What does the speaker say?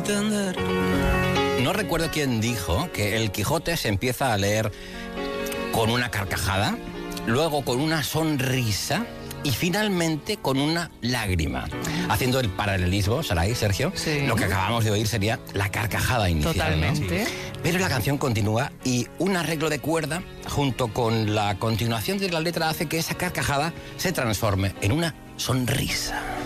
entender. No recuerdo quién dijo que el Quijote se empieza a leer con una carcajada, luego con una sonrisa y finalmente con una lágrima. Haciendo el paralelismo, Saray, Sergio, sí, lo que acabamos de oír sería la carcajada inicial. Totalmente. ¿No? Pero la canción continúa y un arreglo de cuerda junto con la continuación de la letra hace que esa carcajada se transforme en una sonrisa.